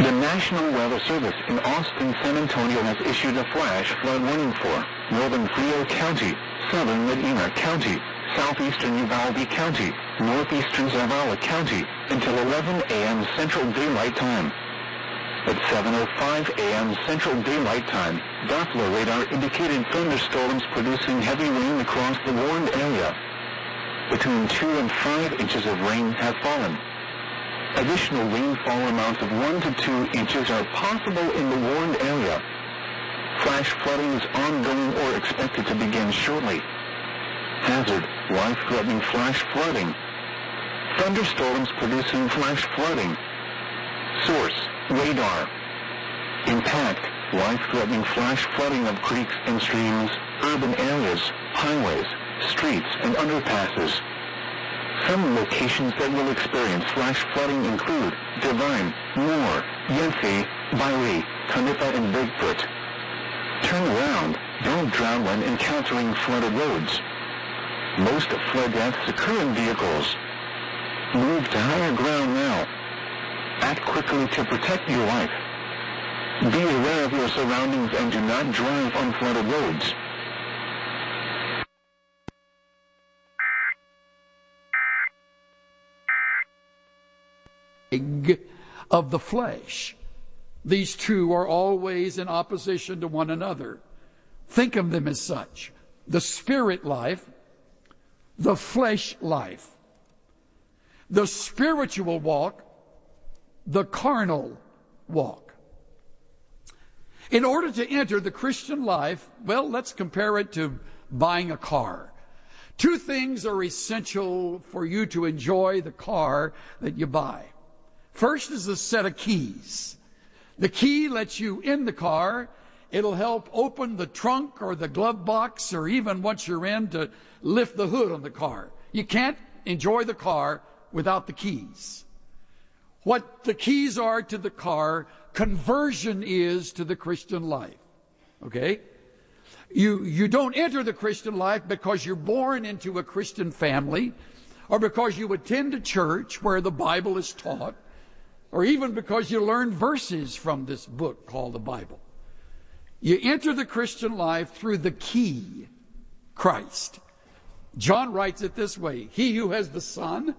The National Weather Service in Austin, San Antonio has issued a flash flood warning for northern Frio County, southern Medina County, southeastern Uvalde County, northeastern Zavala County, until 11 a.m. Central Daylight Time. At 7:05 a.m. Central Daylight Time, Doppler radar indicated thunderstorms producing heavy rain across the warned area. Between 2 and 5 inches of rain have fallen. Additional rainfall amounts of 1 to 2 inches are possible in the warned area. Flash flooding is ongoing or expected to begin shortly. Hazard: life-threatening flash flooding. Thunderstorms producing flash flooding. Source: radar. Impact: life-threatening flash flooding of creeks and streams, urban areas, highways, streets, and underpasses. Some locations that will experience flash flooding include Divine, Moore, Yancey, Byrie, Tonopah, and Bigfoot. Turn around. Don't drown when encountering flooded roads. Most flood deaths occur in vehicles. Move to higher ground now. Act quickly to protect your life. Be aware of your surroundings and do not drive on flooded roads. Of the flesh. These two are always in opposition to one another. Think of them as such. The spirit life, the flesh life. The spiritual walk, the carnal walk. In order to enter the Christian life, well, let's compare it to buying a car. Two things are essential for you to enjoy the car that you buy. First is a set of keys. The key lets you in the car. It'll help open the trunk or the glove box, or even once you're in, to lift the hood on the car. You can't enjoy the car without the keys. What the keys are to the car, conversion is to the Christian life. Okay? You don't enter the Christian life because you're born into a Christian family, or because you attend a church where the Bible is taught, or even because you learn verses from this book called the Bible. You enter the Christian life through the key, Christ. John writes it this way: he who has the Son